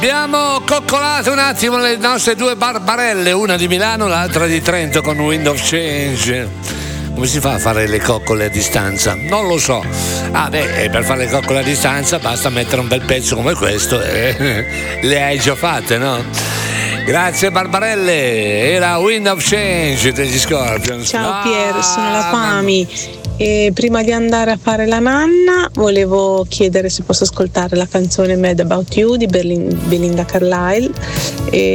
Abbiamo coccolato un attimo le nostre due barbarelle, una di Milano, l'altra di Trento con Wind of Change. Come si fa a fare le coccole a distanza? Non lo so. Per fare le coccole a distanza basta mettere un bel pezzo come questo e le hai già fatte, no? Grazie Barbarelle, era Wind of Change degli Scorpions. Ciao Pier, sono la Pami. E prima di andare a fare la nanna volevo chiedere se posso ascoltare la canzone Mad About You di Belinda Carlisle.